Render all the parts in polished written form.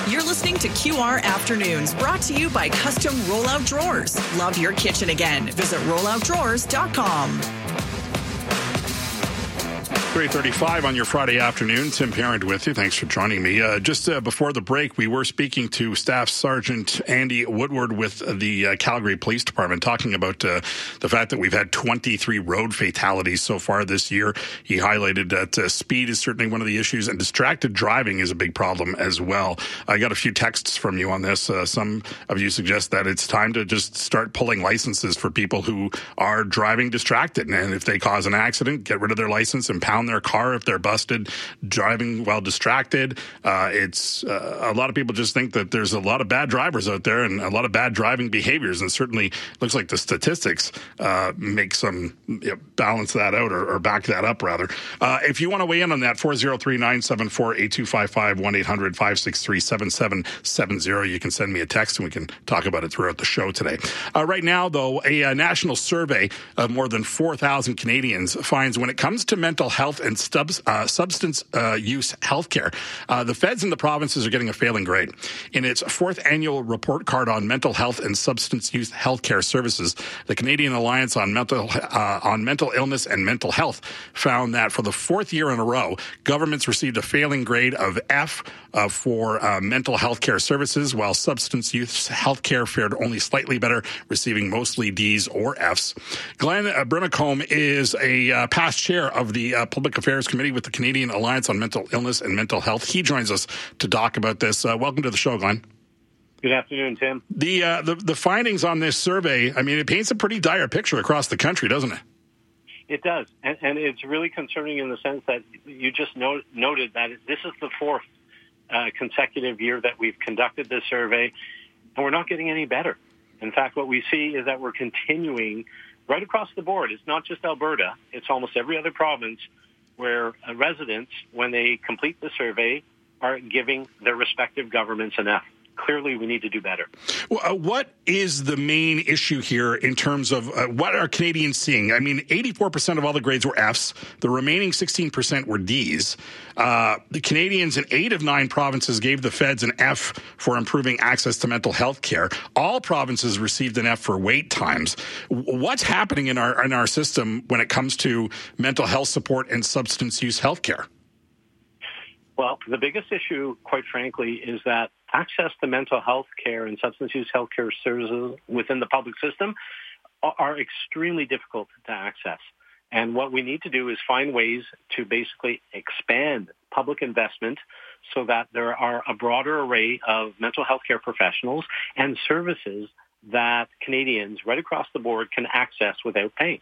You're listening to QR Afternoons, brought to you by Custom Rollout Drawers. Love your kitchen again. Visit rolloutdrawers.com. 3:35 on your Friday afternoon. Tim Parent with you. Thanks for joining me. Just before the break, we were speaking to Staff Sergeant Andy Woodward with the Calgary Police Department, talking about the fact that we've had 23 road fatalities so far this year. He highlighted that speed is certainly one of the issues, and distracted driving is a big problem as well. I got a few texts from you on this. Some of you suggest that it's time to just start pulling licenses for people who are driving distracted, and if they cause an accident, get rid of their license and pound their car if they're busted driving while distracted. It's a lot of people just think that there's a lot of bad drivers out there and a lot of bad driving behaviors, and certainly looks like the statistics make some balance that out or back that up rather. If you want to weigh in on that, 403-974-8255, 1-800-563-7770. You can send me a text and we can talk about it throughout the show today. Right now, though, a national survey of more than 4,000 Canadians finds when it comes to mental health and substance use healthcare, the feds and the provinces are getting a failing grade. In its fourth annual report card on mental health and substance use healthcare services, the Canadian Alliance on Mental Illness and Mental Health found that for the fourth year in a row, governments received a failing grade of F for mental health care services, while substance use healthcare fared only slightly better, receiving mostly Ds or Fs. Glenn Brimacombe is a past chair of the Public Affairs Committee with the Canadian Alliance on Mental Illness and Mental Health. He joins us to talk about this. Welcome to the show, Glenn. Good afternoon, Tim. The findings on this survey, I mean, it paints a pretty dire picture across the country, doesn't it? It does, and it's really concerning in the sense that you just noted that this is the fourth consecutive year that we've conducted this survey, and we're not getting any better. In fact, what we see is that we're continuing right across the board. It's not just Alberta. It's almost every other province where residents, when they complete the survey, are giving their respective governments an F. Clearly, we need to do better. What is the main issue here in terms of what are Canadians seeing? I mean, 84% of all the grades were Fs. The remaining 16% were Ds. The Canadians in 8 of 9 provinces gave the feds an F for improving access to mental health care. All provinces received an F for wait times. What's happening in our system when it comes to mental health support and substance use health care? Well, the biggest issue, quite frankly, is that access to mental health care and substance use health care services within the public system are extremely difficult to access. And what we need to do is find ways to basically expand public investment so that there are a broader array of mental health care professionals and services that Canadians right across the board can access without paying.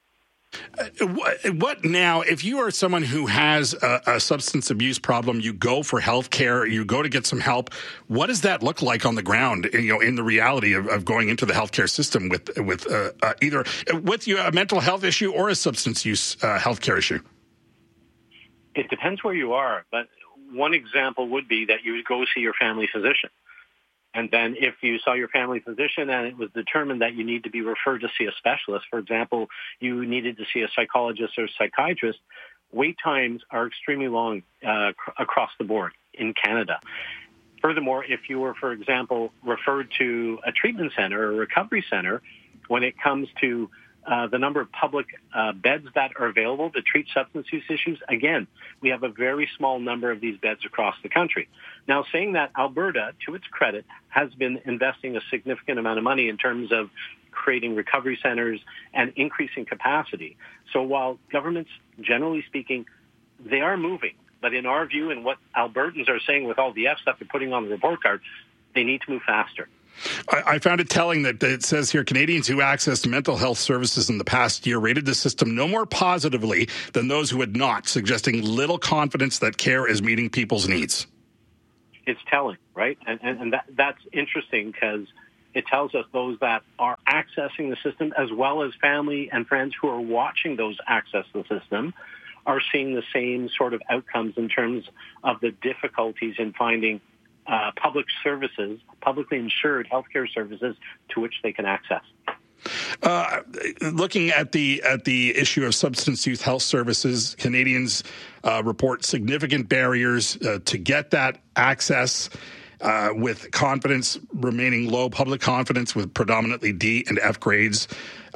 What now, if you are someone who has a substance abuse problem, you go for health care, you go to get some help, what does that look like on the ground, in the reality of going into the healthcare system with either with a mental health issue or a substance use healthcare issue? It depends where you are, but one example would be that you would go see your family physician. And then if you saw your family physician and it was determined that you need to be referred to see a specialist, for example, you needed to see a psychologist or psychiatrist, wait times are extremely long across the board in Canada. Furthermore, if you were, for example, referred to a treatment center or a recovery center, when it comes to the number of public beds that are available to treat substance use issues, again, we have a very small number of these beds across the country. Now, saying that, Alberta, to its credit, has been investing a significant amount of money in terms of creating recovery centers and increasing capacity. So while governments, generally speaking, they are moving, but in our view and what Albertans are saying with all the Fs that they're putting on the report card, they need to move faster. I found it telling that it says here, Canadians who accessed mental health services in the past year rated the system no more positively than those who had not, suggesting little confidence that care is meeting people's needs. It's telling, right? And that's interesting because it tells us those that are accessing the system, as well as family and friends who are watching those access the system, are seeing the same sort of outcomes in terms of the difficulties in finding public services, publicly insured healthcare services to which they can access. Looking at the issue of substance use health services, Canadians report significant barriers to get that access. with confidence remaining low, public confidence with predominantly D and F grades.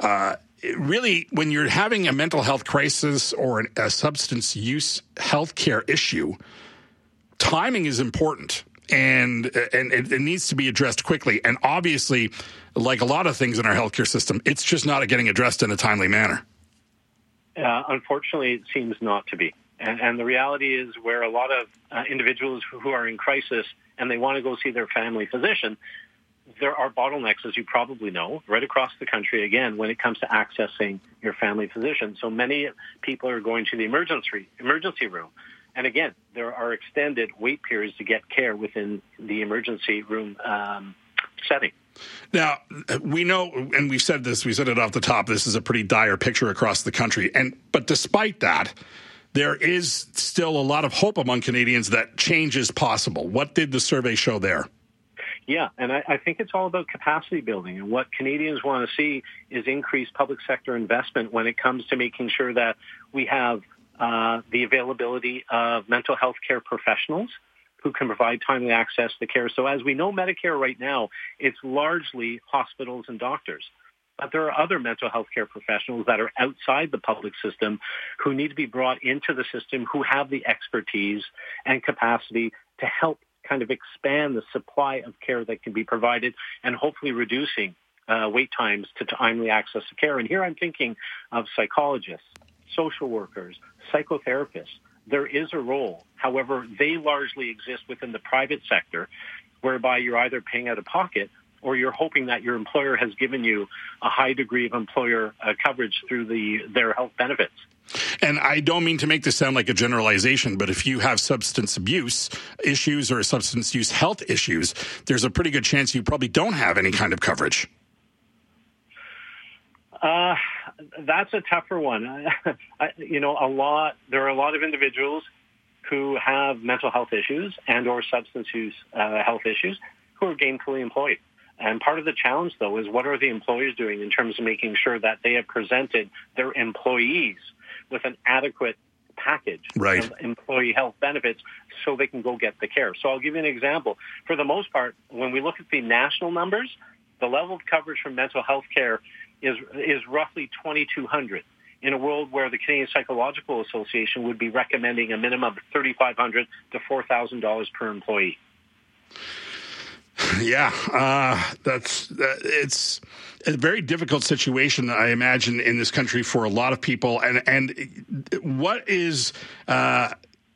Really, when you're having a mental health crisis or a substance use healthcare issue, timing is important, and it needs to be addressed quickly. And obviously, like a lot of things in our healthcare system, it's just not getting addressed in a timely manner. Unfortunately, it seems not to be. And the reality is where a lot of individuals who are in crisis and they want to go see their family physician, there are bottlenecks, as you probably know, right across the country, again, when it comes to accessing your family physician. So many people are going to the emergency room. And again, there are extended wait periods to get care within the emergency room setting. Now, we know, and we said it off the top, this is a pretty dire picture across the country. But despite that, there is still a lot of hope among Canadians that change is possible. What did the survey show there? Yeah, and I think it's all about capacity building. And what Canadians want to see is increased public sector investment when it comes to making sure that we have the availability of mental health care professionals who can provide timely access to care. So as we know, Medicare right now, it's largely hospitals and doctors. But there are other mental health care professionals that are outside the public system who need to be brought into the system, who have the expertise and capacity to help kind of expand the supply of care that can be provided and hopefully reducing wait times to timely access to care. And here I'm thinking of psychologists, social workers, psychotherapists. There is a role. However, they largely exist within the private sector, whereby you're either paying out of pocket or you're hoping that your employer has given you a high degree of employer coverage through their health benefits. And I don't mean to make this sound like a generalization, but if you have substance abuse issues or substance use health issues, there's a pretty good chance you probably don't have any kind of coverage. That's a tougher one. There are a lot of individuals who have mental health issues and or substance use health issues who are gainfully employed. And part of the challenge, though, is what are the employers doing in terms of making sure that they have presented their employees with an adequate package of employee health benefits so they can go get the care. So I'll give you an example. For the most part, when we look at the national numbers, the level of coverage for mental health care is roughly 2,200 in a world where the Canadian Psychological Association would be recommending a minimum of $3,500 to $4,000 per employee. Yeah, it's a very difficult situation, I imagine, in this country for a lot of people. And what is the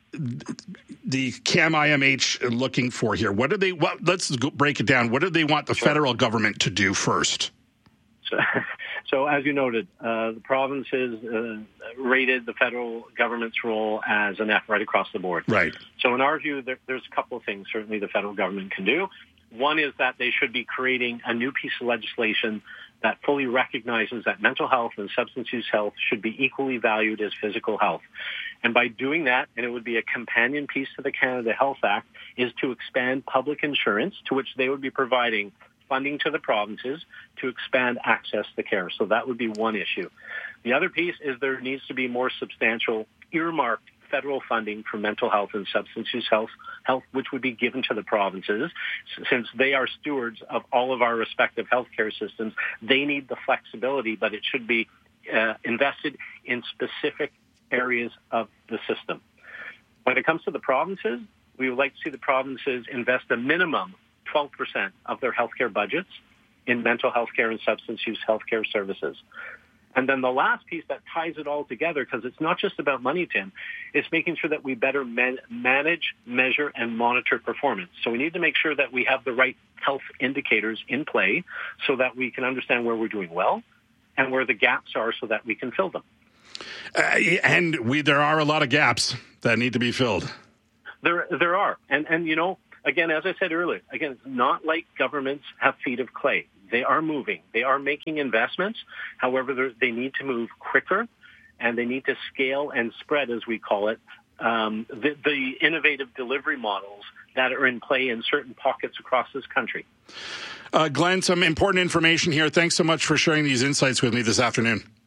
CAMIMH looking for here? Let's break it down. What do they want the federal government to do first? So as you noted, the provinces rated the federal government's role as an F right across the board. Right. So in our view, there's a couple of things certainly the federal government can do. One is that they should be creating a new piece of legislation that fully recognizes that mental health and substance use health should be equally valued as physical health. And by doing that, and it would be a companion piece to the Canada Health Act, is to expand public insurance, to which they would be providing funding to the provinces to expand access to care. So that would be one issue. The other piece is there needs to be more substantial earmarked federal funding for mental health and substance use health, which would be given to the provinces. Since they are stewards of all of our respective healthcare systems, they need the flexibility, but it should be invested in specific areas of the system. When it comes to the provinces, we would like to see the provinces invest a minimum 12% of their healthcare budgets in mental health care and substance use healthcare services. And then the last piece that ties it all together, because it's not just about money, Tim, is making sure that we better manage, measure, and monitor performance. So we need to make sure that we have the right health indicators in play so that we can understand where we're doing well and where the gaps are so that we can fill them. There are a lot of gaps that need to be filled. There are. And again, as I said earlier, it's not like governments have feet of clay. They are moving. They are making investments. However, they need to move quicker, and they need to scale and spread, as we call it, the innovative delivery models that are in play in certain pockets across this country. Glenn, some important information here. Thanks so much for sharing these insights with me this afternoon.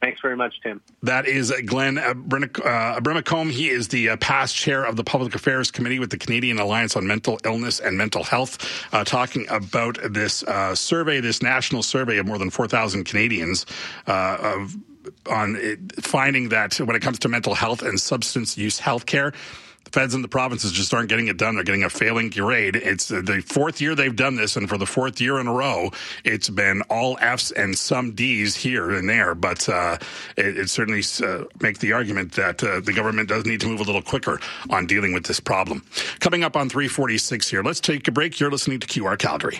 Thanks very much, Tim. That is Glenn Abrimacombe. He is the past chair of the Public Affairs Committee with the Canadian Alliance on Mental Illness and Mental Health, talking about this survey, this national survey of more than 4,000 Canadians on finding that when it comes to mental health and substance use health care, the feds and the provinces just aren't getting it done. They're getting a failing grade. It's the fourth year they've done this, and for the fourth year in a row, it's been all Fs and some Ds here and there. But it certainly makes the argument that the government does need to move a little quicker on dealing with this problem. Coming up on 3:46 here, let's take a break. You're listening to QR Calgary.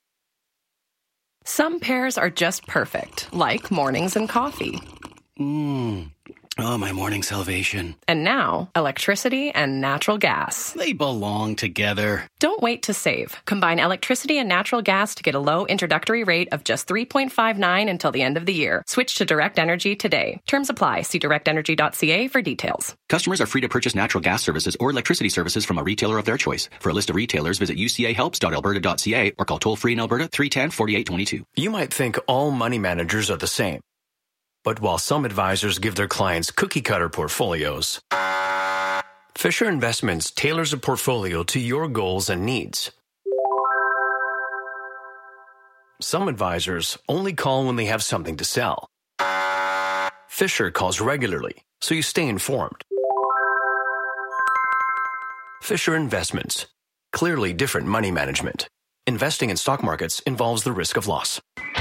Some pairs are just perfect, like mornings and coffee. Oh, my morning salvation. And now, electricity and natural gas. They belong together. Don't wait to save. Combine electricity and natural gas to get a low introductory rate of just $3.59 until the end of the year. Switch to Direct Energy today. Terms apply. See directenergy.ca for details. Customers are free to purchase natural gas services or electricity services from a retailer of their choice. For a list of retailers, visit ucahelps.alberta.ca or call toll-free in Alberta 310-4822. You might think all money managers are the same. But while some advisors give their clients cookie-cutter portfolios, Fisher Investments tailors a portfolio to your goals and needs. Some advisors only call when they have something to sell. Fisher calls regularly, so you stay informed. Fisher Investments. Clearly different money management. Investing in stock markets involves the risk of loss.